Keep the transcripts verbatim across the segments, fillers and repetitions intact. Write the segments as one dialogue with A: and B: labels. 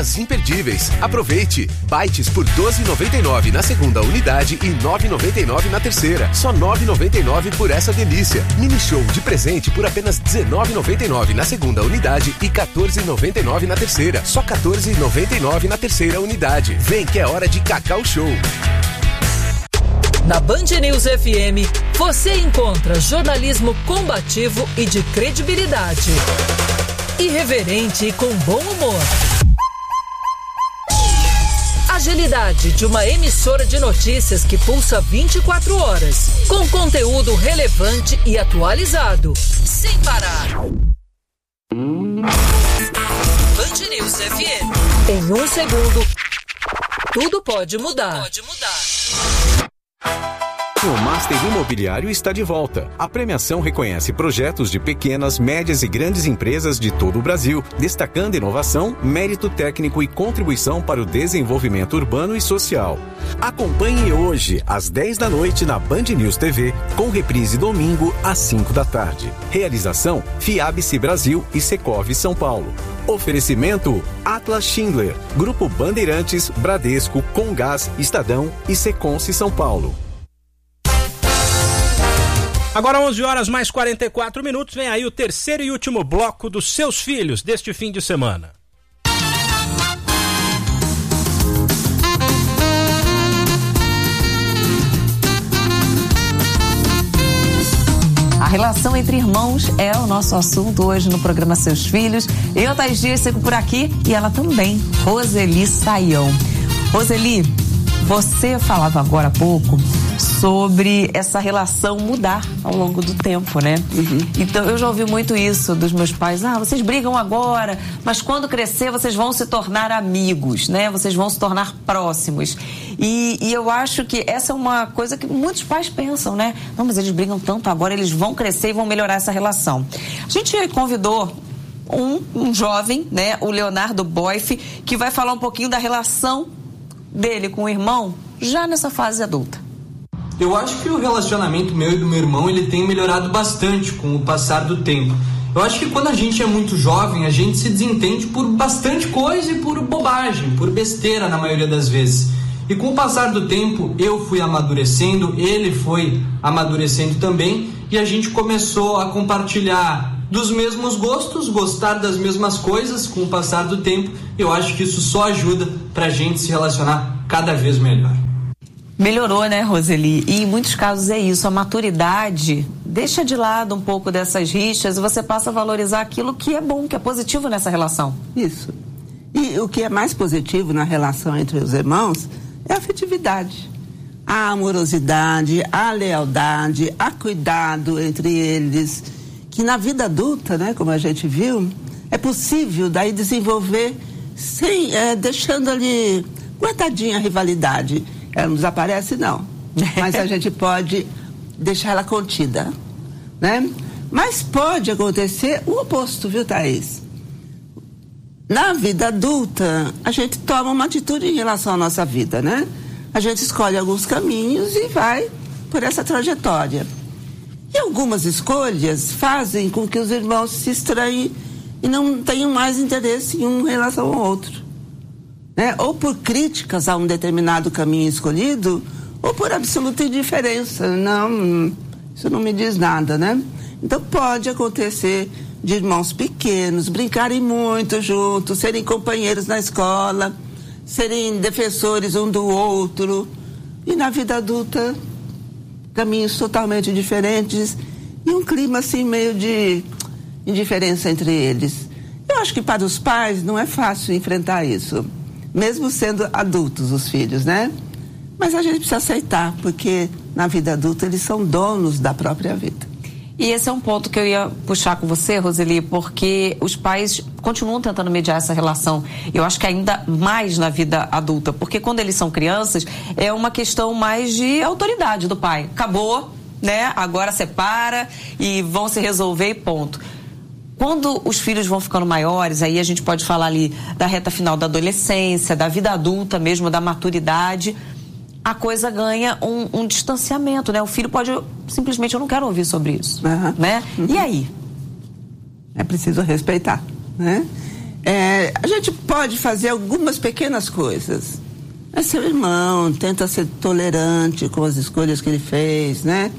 A: Imperdíveis. Aproveite. Bytes por doze reais e noventa e nove centavos na segunda unidade e nove reais e noventa e nove centavos na terceira. Só nove reais e noventa e nove centavos por essa delícia. Mini Show de presente por apenas dezenove reais e noventa e nove centavos na segunda unidade e quatorze reais e noventa e nove centavos na terceira. Só quatorze reais e noventa e nove centavos na terceira unidade. Vem que é hora de Cacau Show.
B: Na Band News F M, você encontra jornalismo combativo e de credibilidade. Irreverente e com bom humor. Agilidade de uma emissora de notícias que pulsa vinte e quatro horas, com conteúdo relevante e atualizado, sem parar. Band News F M. Em um segundo, tudo pode mudar. Pode mudar.
C: O Master Imobiliário está de volta. A premiação reconhece projetos de pequenas, médias e grandes empresas de todo o Brasil, destacando inovação, mérito técnico e contribuição para o desenvolvimento urbano e social. Acompanhe hoje, às dez da noite, na Band News T V, com reprise domingo, às cinco da tarde. Realização, Fiabice Brasil e Secov São Paulo. Oferecimento, Atlas Schindler, Grupo Bandeirantes, Bradesco, Comgás, Estadão e Seconce São Paulo.
D: Agora onze horas mais quarenta e quatro minutos, vem aí o terceiro e último bloco dos Seus Filhos deste fim de semana.
E: A relação entre irmãos é o nosso assunto hoje no programa Seus Filhos. Eu, Thaís Dias, sigo por aqui e ela também, Roseli Saião. Roseli, você falava agora há pouco sobre essa relação mudar ao longo do tempo, né? Uhum. Então, eu já ouvi muito isso dos meus pais. Ah, vocês brigam agora, mas quando crescer vocês vão se tornar amigos, né? Vocês vão se tornar próximos. E, e eu acho que essa é uma coisa que muitos pais pensam, né? Não, mas eles brigam tanto agora, eles vão crescer e vão melhorar essa relação. A gente convidou um, um jovem, né? O Leonardo Boif, que vai falar um pouquinho da relação dele com o irmão já nessa fase adulta.
F: Eu acho que o relacionamento meu e do meu irmão, ele tem melhorado bastante com o passar do tempo. Eu acho que quando a gente é muito jovem, a gente se desentende por bastante coisa e por bobagem, por besteira na maioria das vezes. E com o passar do tempo, eu fui amadurecendo, ele foi amadurecendo também, e a gente começou a compartilhar dos mesmos gostos, gostar das mesmas coisas com o passar do tempo. Eu acho que isso só ajuda pra gente se relacionar cada vez melhor.
E: Melhorou, né, Roseli? E em muitos casos é isso, a maturidade deixa de lado um pouco dessas rixas e você passa a valorizar aquilo que é bom, que é positivo nessa relação.
G: Isso. E o que é mais positivo na relação entre os irmãos é a afetividade. A amorosidade, a lealdade, a cuidado entre eles, que na vida adulta, né, como a gente viu, é possível daí desenvolver sem, é, deixando ali guardadinha a rivalidade. Ela não desaparece, não. Mas a gente pode deixar ela contida, né? Mas pode acontecer o oposto, viu, Thaís? Na vida adulta, a gente toma uma atitude em relação à nossa vida, né? A gente escolhe alguns caminhos e vai por essa trajetória. E algumas escolhas fazem com que os irmãos se estranhem e não tenham mais interesse em um em relação ao outro. Né? Ou por críticas a um determinado caminho escolhido, ou por absoluta indiferença. Não, isso não me diz nada, né? Então pode acontecer de irmãos pequenos brincarem muito juntos, serem companheiros na escola, serem defensores um do outro, e na vida adulta caminhos totalmente diferentes e um clima assim meio de indiferença entre eles. Eu acho que para os pais não é fácil enfrentar isso, mesmo sendo adultos os filhos, né? Mas a gente precisa aceitar, porque na vida adulta eles são donos da própria vida.
E: E esse é um ponto que eu ia puxar com você, Roseli, porque os pais continuam tentando mediar essa relação. Eu acho que ainda mais na vida adulta, porque quando eles são crianças, é uma questão mais de autoridade do pai. Acabou, né? Agora separa e vão se resolver e ponto. Quando os filhos vão ficando maiores, aí a gente pode falar ali da reta final da adolescência, da vida adulta mesmo, da maturidade, a coisa ganha um, um distanciamento, né? O filho pode, simplesmente, eu não quero ouvir sobre isso, uhum. né? Uhum. E aí?
G: É preciso respeitar, né? É, a gente pode fazer algumas pequenas coisas. É seu irmão, tenta ser tolerante com as escolhas que ele fez, né?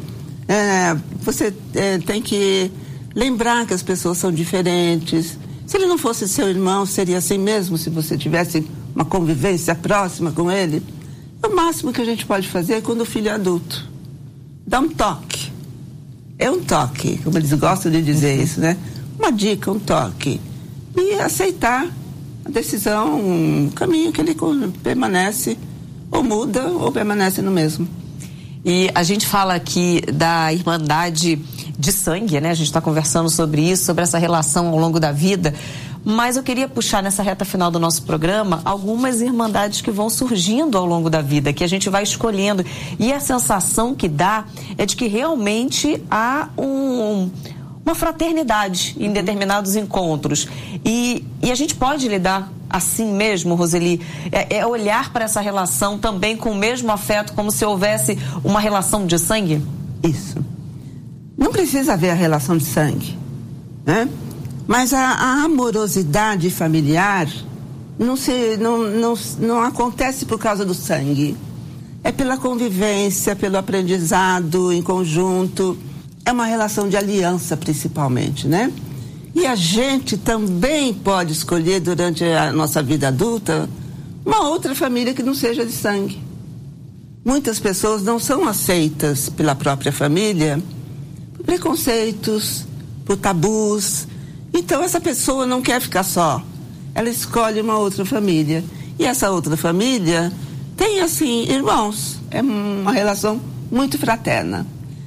G: É, você é, tem que lembrar que as pessoas são diferentes. Se ele não fosse seu irmão, seria assim mesmo, se você tivesse uma convivência próxima com ele. O máximo que a gente pode fazer é quando o filho é adulto. Dá um toque. É um toque, como eles gostam de dizer isso, né? Uma dica, um toque. E aceitar a decisão, um caminho que ele permanece, ou muda, ou permanece no mesmo.
E: E a gente fala aqui da irmandade de sangue, né? A gente está conversando sobre isso, sobre essa relação ao longo da vida. Mas eu queria puxar nessa reta final do nosso programa algumas irmandades que vão surgindo ao longo da vida, que a gente vai escolhendo. E a sensação que dá é de que realmente há um... uma fraternidade em determinados encontros. E, e a gente pode lidar assim mesmo, Roseli? É, é olhar para essa relação também com o mesmo afeto, como se houvesse uma relação de sangue?
G: Isso. Não precisa haver a relação de sangue, né? Mas a, a amorosidade familiar não, se, não, não, não acontece por causa do sangue. É pela convivência, pelo aprendizado em conjunto. É uma relação de aliança, principalmente, né? E a gente também pode escolher, durante a nossa vida adulta, uma outra família que não seja de sangue. Muitas pessoas não são aceitas pela própria família por preconceitos, por tabus. Então, essa pessoa não quer ficar só. Ela escolhe uma outra família. E essa outra família tem, assim, irmãos. É uma relação muito fraterna.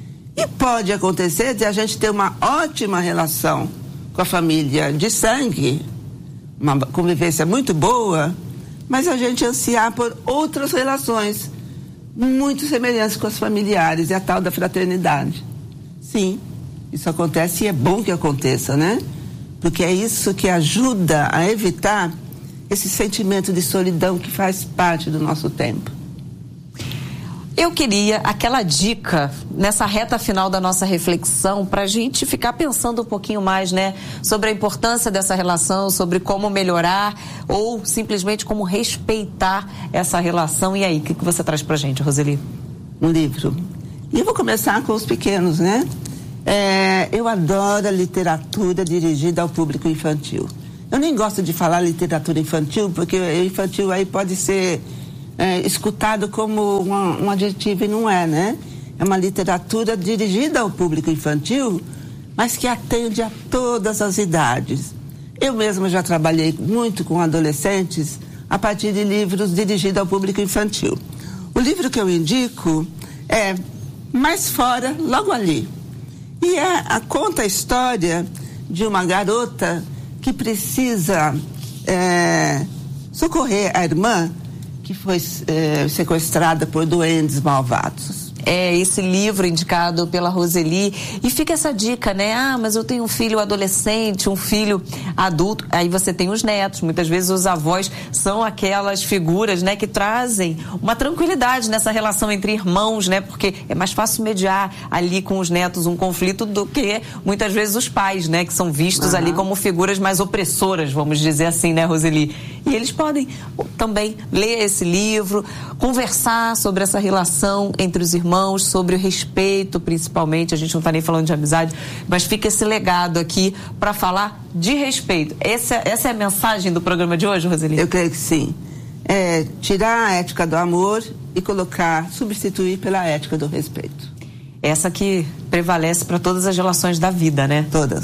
G: E pode acontecer de a gente ter uma ótima relação com a família de sangue, uma convivência muito boa, mas a gente ansiar por outras relações muito semelhantes com as familiares, é a tal da fraternidade. Sim, isso acontece e é bom que aconteça, né? Porque é isso que ajuda a evitar esse sentimento de solidão que faz parte do nosso tempo.
E: Eu queria aquela dica nessa reta final da nossa reflexão para a gente ficar pensando um pouquinho mais, né, sobre a importância dessa relação, sobre como melhorar ou simplesmente como respeitar essa relação. E aí, o que, que você traz para a gente, Roseli?
G: Um livro. E eu vou começar com os pequenos, né? É, eu adoro a literatura dirigida ao público infantil. Eu nem gosto de falar literatura infantil, porque infantil aí pode ser... É, escutado como uma, um adjetivo e não é, né? É uma literatura dirigida ao público infantil, mas que atende a todas as idades. Eu mesma já trabalhei muito com adolescentes a partir de livros dirigidos ao público infantil. O livro que eu indico é Mais Fora, Logo Ali. E é, a, conta a história de uma garota que precisa é, socorrer a irmã que foi é, sequestrada por duendes malvados.
E: É esse livro indicado pela Roseli. E fica essa dica, né? Ah, mas eu tenho um filho adolescente, um filho adulto. Aí você tem os netos. Muitas vezes os avós são aquelas figuras, né, que trazem uma tranquilidade nessa relação entre irmãos, né? Porque é mais fácil mediar ali com os netos um conflito do que muitas vezes os pais, né? Que são vistos uhum. ali como figuras mais opressoras, vamos dizer assim, né, Roseli? E eles podem também ler esse livro, conversar sobre essa relação entre os irmãos, sobre o respeito, principalmente. A gente não está nem falando de amizade, mas fica esse legado aqui para falar de respeito. Essa, essa é a mensagem do programa de hoje, Roseli?
G: Eu creio que sim. É tirar a ética do amor e colocar, substituir pela ética do respeito.
E: Essa que prevalece para todas as relações da vida, né?
G: Todas.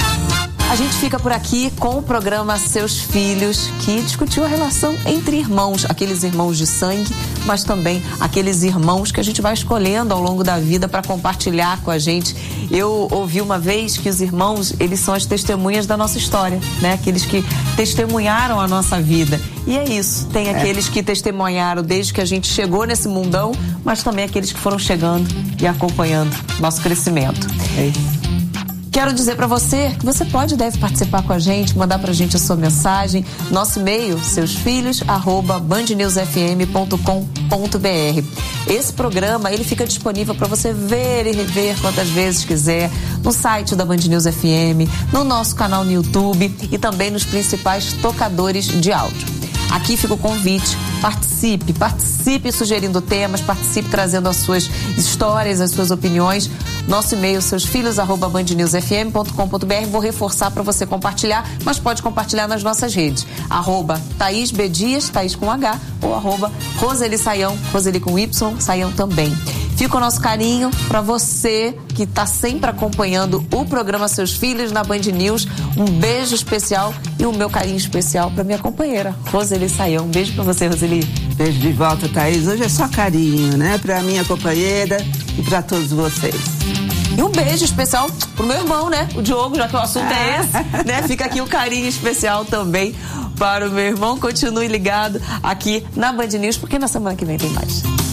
E: A gente fica por aqui com o programa Seus Filhos, que discutiu a relação entre irmãos, aqueles irmãos de sangue, mas também aqueles irmãos que a gente vai escolhendo ao longo da vida para compartilhar com a gente. Eu ouvi uma vez que os irmãos, eles são as testemunhas da nossa história, né? Aqueles que testemunharam a nossa vida. E é isso, tem aqueles é. que testemunharam desde que a gente chegou nesse mundão, mas também aqueles que foram chegando e acompanhando nosso crescimento.
G: É isso.
E: Quero dizer para você que você pode e deve participar com a gente, mandar pra gente a sua mensagem. Nosso e-mail, seusfilhos arroba band news f m ponto com ponto b r. Esse programa, ele fica disponível para você ver e rever quantas vezes quiser, no site da Band News F M, no nosso canal no YouTube e também nos principais tocadores de áudio. Aqui fica o convite, participe, participe sugerindo temas, participe trazendo as suas histórias, as suas opiniões. Nosso e-mail, seusfilhos arroba band news f m ponto com ponto b r. Vou reforçar para você compartilhar, mas pode compartilhar nas nossas redes. Arroba Thaís B. Dias, Thaís com H, ou arroba Roseli Saião, Roseli com Y, Saião também. Fica o nosso carinho para você que está sempre acompanhando o programa Seus Filhos na Band News. Um beijo especial e o meu carinho especial para minha companheira, Roseli Saião. Um beijo para você, Roseli.
G: Beijo de volta, Thaís. Hoje é só carinho, né? Para minha companheira e para todos vocês.
E: E um beijo especial pro meu irmão, né? O Diogo, já que o assunto é esse, né? Fica aqui o carinho especial também para o meu irmão. Continue ligado aqui na Band News, porque na semana que vem tem mais.